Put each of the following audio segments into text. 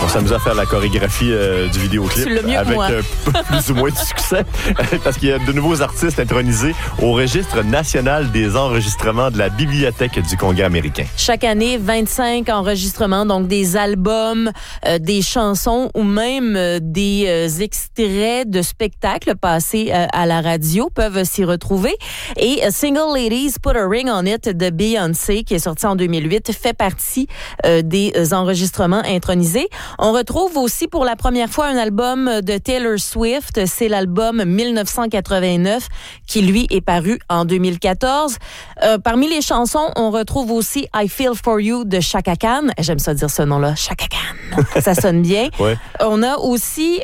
s'amuse à faire la chorégraphie du vidéoclip avec plus ou moins de succès parce qu'il y a de nouveaux artistes intronisés au registre national des enregistrements de la Bibliothèque du Congrès américain. Chaque année, 25 enregistrements, donc des albums, des chansons ou même des extraits de spectacles passés à la radio peuvent s'y retrouver. Et Single Ladies Put a Ring on It de Beyoncé, qui est sorti en 2008, fait partie des enregistrements intronisés. On retrouve aussi pour la première fois un album de Taylor Swift. C'est l'album 1989 qui, lui, est paru en 2014. Parmi les chansons, on retrouve aussi I Feel For You de Chaka Khan. J'aime ça dire ce nom-là, Chaka Khan. Ça sonne bien. Ouais. On a aussi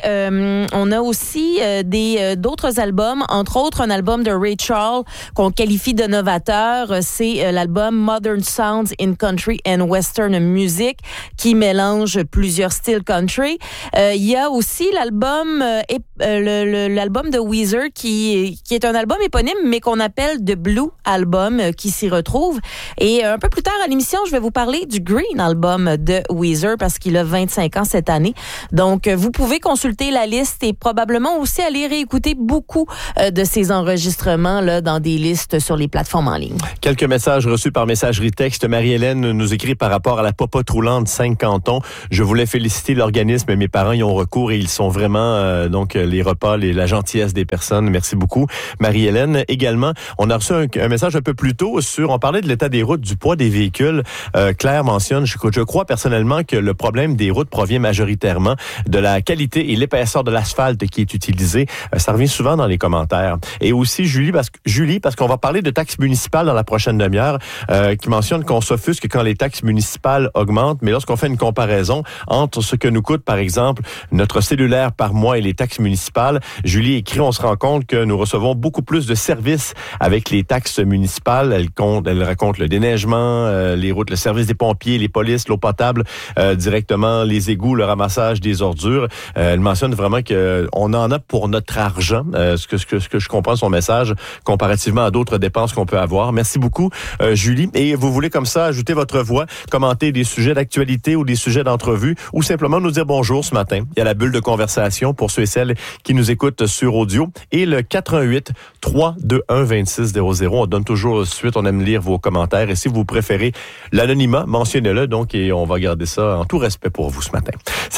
d'autres albums, entre autres un album de Ray Charles qu'on qualifie de novateur. C'est l'album Modern Sounds in Country and Western Music qui mélange plusieurs styles country. Il y a aussi l'album de Weezer qui est un album éponyme mais qu'on appelle The Blue Album qui s'y retrouve. Et un peu plus tard à l'émission, je vais vous parler du Green Album de Weezer parce qu'il a 25 ans cette année. Donc, vous pouvez consulter la liste et probablement aussi aller réécouter beaucoup de ces enregistrements là dans des listes sur les plateformes en ligne. Quelques messages reçus par messagerie texte. Marie-Hélène nous écrit par rapport à la popote roulante 5 cantons. Je voulais féliciter l'organisme. Mes parents y ont recours et ils sont vraiment donc les repas, la gentillesse des personnes. Merci beaucoup, Marie-Hélène. Également, on a reçu un message un peu plus tôt on parlait de l'état des routes, du poids des véhicules. Claire mentionne, je crois personnellement que le problème des routes provient majoritairement de la qualité et l'épaisseur de l'asphalte qui est utilisé. Ça revient souvent dans les commentaires. Et aussi Julie, parce qu'on va parler de taxes municipales dans la prochaine demi-heure, qui mentionne qu'on s'offusque quand les taxes municipales augmentent, mais lorsqu'on fait une comparaison entre ce que nous coûte, par exemple, notre cellulaire par mois et les taxes municipales, Julie écrit, on se rend compte que nous recevons beaucoup plus de services avec les taxes municipales. Elle raconte le déneigement, les routes, le service des pompiers, les polices, l'eau potable, directement les égouts, le ramassage des ordures. Elle mentionne vraiment qu'on en a pour notre argent, ce que je comprends de son message, comparativement à d'autres dépenses qu'on peut avoir. Merci beaucoup, Julie. Et vous voulez comme ça ajouter votre voix, commenter des sujets d'actualité ou des sujets d'entrevue, ou simplement nous dire bonjour ce matin. Il y a la bulle de conversation pour ceux et celles qui nous écoutent sur audio. Et le 418-321-2600. On donne toujours suite, on aime lire vos commentaires. Et si vous préférez l'anonymat, mentionnez-le donc et on va garder ça en tout respect pour vous ce matin.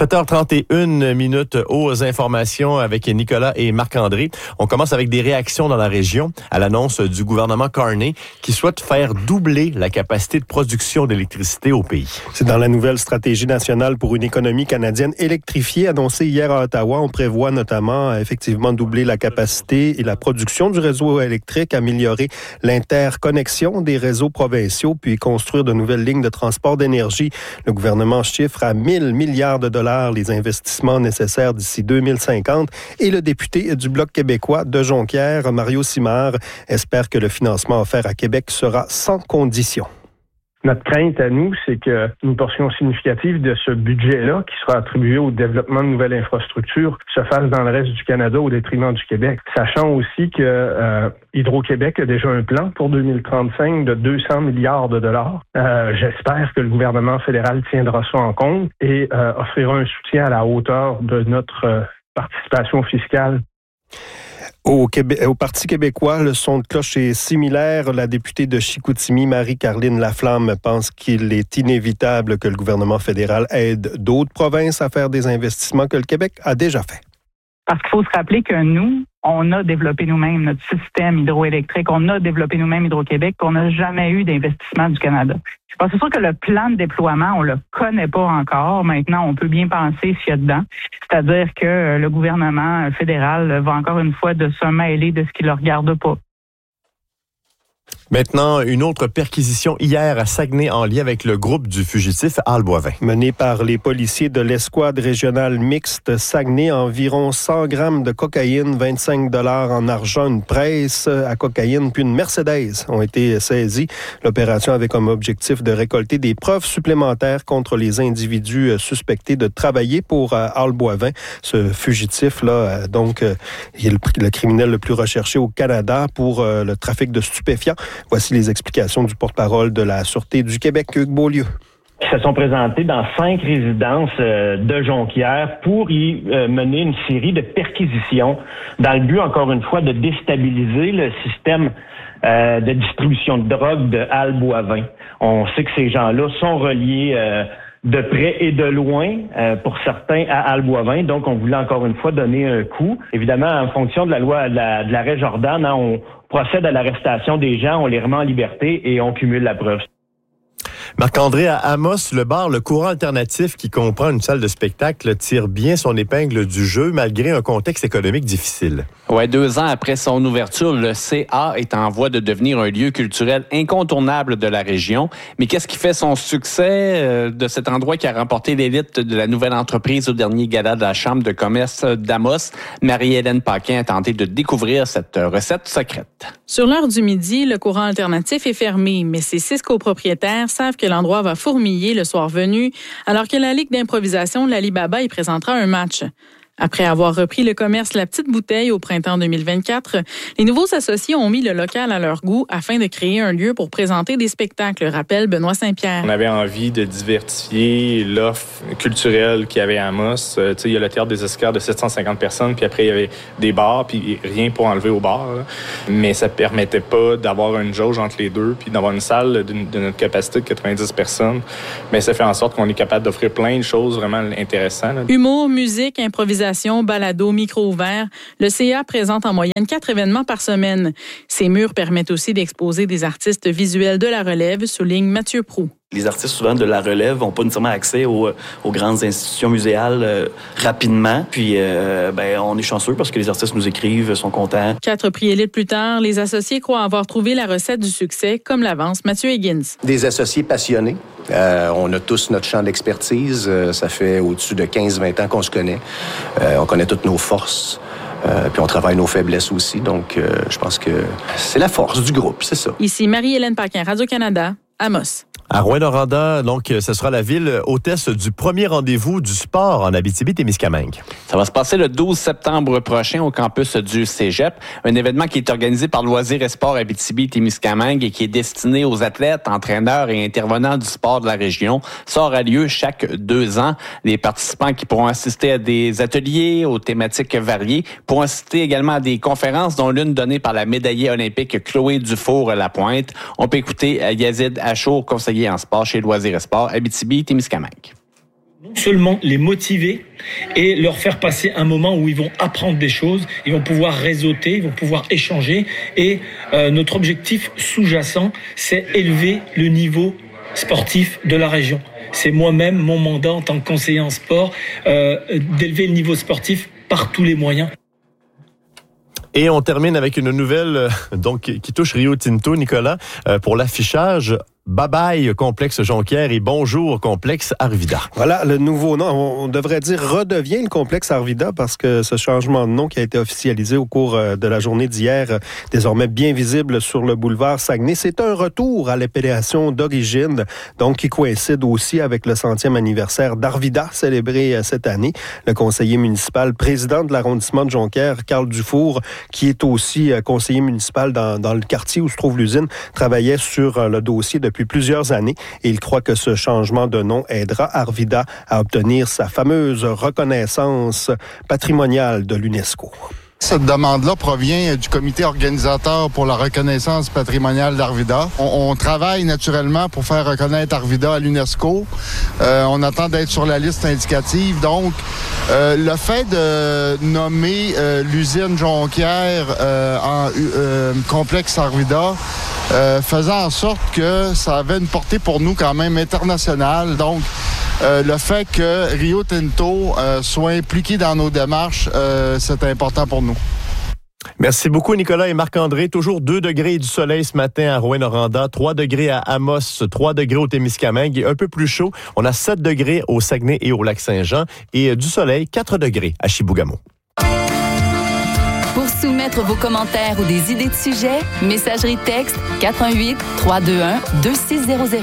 7h31 aux informations avec Nicolas et Marc-André. On commence avec des réactions dans la région à l'annonce du gouvernement Carney qui souhaite faire doubler la capacité de production d'électricité au pays. C'est dans la nouvelle stratégie nationale pour une économie canadienne électrifiée annoncée hier à Ottawa. On prévoit notamment effectivement doubler la capacité et la production du réseau électrique, améliorer l'interconnexion des réseaux provinciaux, puis construire de nouvelles lignes de transport d'énergie. Le gouvernement chiffre à 1 000 milliards de dollars les investissements nécessaires d'ici 2050 et le député du Bloc québécois de Jonquière, Mario Simard, espère que le financement offert à Québec sera sans condition. Notre crainte à nous, c'est qu'une portion significative de ce budget-là, qui sera attribué au développement de nouvelles infrastructures, se fasse dans le reste du Canada au détriment du Québec. Sachant aussi que Hydro-Québec a déjà un plan pour 2035 de 200 milliards de dollars. J'espère que le gouvernement fédéral tiendra ça en compte et offrira un soutien à la hauteur de notre participation fiscale. Au Parti québécois, le son de cloche est similaire. La députée de Chicoutimi, Marie-Caroline Laflamme, pense qu'il est inévitable que le gouvernement fédéral aide d'autres provinces à faire des investissements que le Québec a déjà fait. Parce qu'il faut se rappeler que nous, on a développé nous-mêmes notre système hydroélectrique, on a développé nous-mêmes Hydro-Québec, on n'a jamais eu d'investissement du Canada. C'est sûr que le plan de déploiement, on le connaît pas encore. Maintenant, on peut bien penser s'il y a dedans. C'est-à-dire que le gouvernement fédéral va encore une fois de se mêler de ce qui ne le regarde pas. Maintenant, une autre perquisition hier à Saguenay en lien avec le groupe du fugitif Al Boivin. Mené par les policiers de l'escouade régionale mixte Saguenay, environ 100 grammes de cocaïne, 25 $ en argent, une presse à cocaïne, puis une Mercedes ont été saisis. L'opération avait comme objectif de récolter des preuves supplémentaires contre les individus suspectés de travailler pour Al Boivin. Ce fugitif-là, donc, est le criminel le plus recherché au Canada pour le trafic de stupéfiants. Voici les explications du porte-parole de la Sûreté du Québec, Hugues Beaulieu. qui se sont présentés dans 5 résidences de Jonquière pour y mener une série de perquisitions dans le but, encore une fois, de déstabiliser le système de distribution de drogue de Halle-Boisvin. On sait que ces gens-là sont reliés de près et de loin, pour certains, à Halle-Boisvin. Donc, on voulait encore une fois donner un coup. Évidemment, en fonction de la loi de l'arrêt Jordan, on procède à l'arrestation des gens, on les remet en liberté et on cumule la preuve. Marc-André, à Amos, le bar Le Courant Alternatif, qui comprend une salle de spectacle, tire bien son épingle du jeu malgré un contexte économique difficile. Ouais, 2 ans après son ouverture, le CA est en voie de devenir un lieu culturel incontournable de la région. Mais qu'est-ce qui fait son succès de cet endroit qui a remporté l'élite de la nouvelle entreprise au dernier gala de la Chambre de commerce d'Amos? Marie-Hélène Paquin a tenté de découvrir cette recette secrète. Sur l'heure du midi, le Courant Alternatif est fermé, mais ses 6 copropriétaires savent que l'endroit va fourmiller le soir venu, alors que la Ligue d'improvisation l'Alibaba y présentera un match. Après avoir repris le commerce La Petite Bouteille au printemps 2024, les nouveaux associés ont mis le local à leur goût afin de créer un lieu pour présenter des spectacles, rappelle Benoît Saint-Pierre. On avait envie de diversifier l'offre culturelle qu'il y avait à Amos. Il y a le théâtre des Oscars de 750 personnes, puis après il y avait des bars, puis rien pour enlever aux bars. Là. Mais ça permettait pas d'avoir une jauge entre les deux, puis d'avoir une salle de notre capacité de 90 personnes. Mais ça fait en sorte qu'on est capable d'offrir plein de choses vraiment intéressantes. Là. Humour, musique, improvisation, balado, micro ouvert, le CA présente en moyenne 4 événements par semaine. Ces murs permettent aussi d'exposer des artistes visuels de la relève, souligne Mathieu Proulx. Les artistes, souvent, de la relève n'ont pas nécessairement accès aux grandes institutions muséales rapidement. Puis, on est chanceux parce que les artistes nous écrivent, sont contents. 4 prix élites plus tard, les associés croient avoir trouvé la recette du succès, comme l'avance Mathieu Higgins. Des associés passionnés. On a tous notre champ d'expertise. Ça fait au-dessus de 15-20 ans qu'on se connaît. On connaît toutes nos forces. Puis on travaille nos faiblesses aussi. Donc, je pense que c'est la force du groupe, c'est ça. Ici Marie-Hélène Paquin, Radio-Canada, Amos. À Rouyn-Noranda, donc, ce sera la ville hôtesse du premier rendez-vous du sport en Abitibi-Témiscamingue. Ça va se passer le 12 septembre prochain au campus du Cégep, un événement qui est organisé par Loisirs et Sports Abitibi-Témiscamingue et qui est destiné aux athlètes, entraîneurs et intervenants du sport de la région. Ça aura lieu chaque 2 ans. Les participants qui pourront assister à des ateliers aux thématiques variées pourront assister également à des conférences, dont l'une donnée par la médaillée olympique Chloé Dufour-Lapointe. On peut écouter Yazid Achour, conseiller en sport chez Loisirs et Sports Abitibi-Témiscamingue. Non seulement les motiver et leur faire passer un moment où ils vont apprendre des choses, ils vont pouvoir réseauter, ils vont pouvoir échanger. Et notre objectif sous-jacent, c'est élever le niveau sportif de la région. C'est moi-même, mon mandat en tant que conseiller en sport, d'élever le niveau sportif par tous les moyens. Et on termine avec une nouvelle qui touche Rio Tinto, Nicolas, pour l'affichage. Bye-bye, Complexe Jonquière et bonjour, Complexe Arvida. Voilà, le nouveau nom, on devrait dire redevient le Complexe Arvida parce que ce changement de nom qui a été officialisé au cours de la journée d'hier, désormais bien visible sur le boulevard Saguenay, c'est un retour à l'appellation d'origine, donc qui coïncide aussi avec le 100e anniversaire d'Arvida, célébré cette année. Le conseiller municipal, président de l'arrondissement de Jonquière, Carl Dufour, qui est aussi conseiller municipal dans le quartier où se trouve l'usine, travaillait sur le dossier depuis plusieurs années et il croit que ce changement de nom aidera Arvida à obtenir sa fameuse reconnaissance patrimoniale de l'UNESCO. Cette demande-là provient du comité organisateur pour la reconnaissance patrimoniale d'Arvida. On travaille naturellement pour faire reconnaître Arvida à l'UNESCO. On attend d'être sur la liste indicative. Donc, le fait de nommer l'usine Jonquière en complexe Arvida faisait en sorte que ça avait une portée pour nous quand même internationale. Donc, le fait que Rio Tinto soit impliqué dans nos démarches, c'est important pour nous. Merci beaucoup, Nicolas et Marc-André. Toujours 2 degrés et du soleil ce matin à Rouyn-Noranda, 3 degrés à Amos, 3 degrés au Témiscamingue et un peu plus chaud. On a 7 degrés au Saguenay et au Lac-Saint-Jean et du soleil, 4 degrés à Chibougamau. Pour soumettre vos commentaires ou des idées de sujets, messagerie texte 418 321 2600.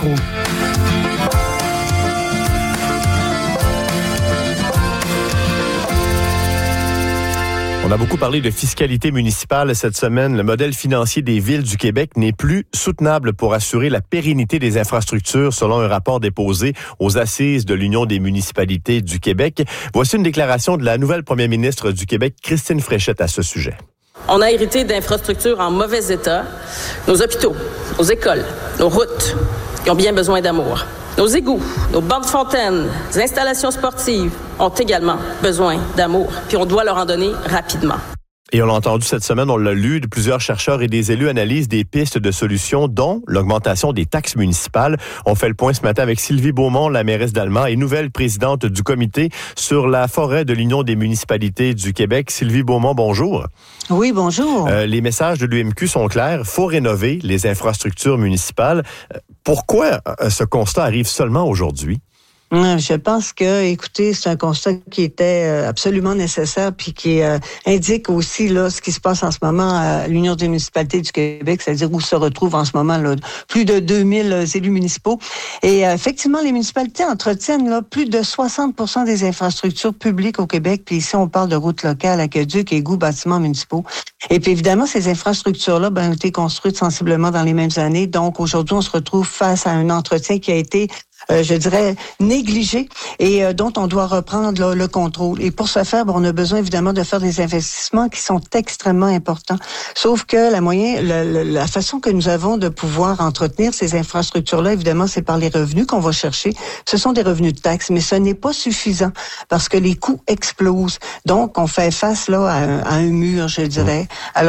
On a beaucoup parlé de fiscalité municipale cette semaine. Le modèle financier des villes du Québec n'est plus soutenable pour assurer la pérennité des infrastructures, selon un rapport déposé aux Assises de l'Union des municipalités du Québec. Voici une déclaration de la nouvelle première ministre du Québec, Christine Fréchette, à ce sujet. On a hérité d'infrastructures en mauvais état. Nos hôpitaux, nos écoles, nos routes, qui ont bien besoin d'amour. Nos égouts, nos bancs de fontaines, les installations sportives ont également besoin d'amour. Puis on doit leur en donner rapidement. Et on l'a entendu cette semaine, on l'a lu, plusieurs chercheurs et des élus analysent des pistes de solutions, dont l'augmentation des taxes municipales. On fait le point ce matin avec Sylvie Beaumont, la mairesse d'Allemand et nouvelle présidente du comité sur la forêt de l'Union des municipalités du Québec. Sylvie Beaumont, bonjour. Oui, bonjour. Les messages de l'UMQ sont clairs. Il faut rénover les infrastructures municipales. Pourquoi ce constat arrive seulement aujourd'hui? Je pense que, écoutez, c'est un constat qui était absolument nécessaire puis qui indique aussi là ce qui se passe en ce moment à l'Union des municipalités du Québec, c'est-à-dire où se retrouvent en ce moment là, plus de 2000 élus municipaux. Et effectivement, les municipalités entretiennent là plus de 60% des infrastructures publiques au Québec. Puis ici, on parle de routes locales, aqueducs, égouts, bâtiments municipaux. Et puis évidemment, ces infrastructures-là ont été construites sensiblement dans les mêmes années. Donc aujourd'hui, on se retrouve face à un entretien qui a été je dirais, négligé et dont on doit reprendre là, le contrôle. Et pour ce faire, on a besoin évidemment de faire des investissements qui sont extrêmement importants. Sauf que la façon que nous avons de pouvoir entretenir ces infrastructures-là, évidemment, c'est par les revenus qu'on va chercher. Ce sont des revenus de taxes, mais ce n'est pas suffisant parce que les coûts explosent. Donc, on fait face là à un mur, je dirais. Alors,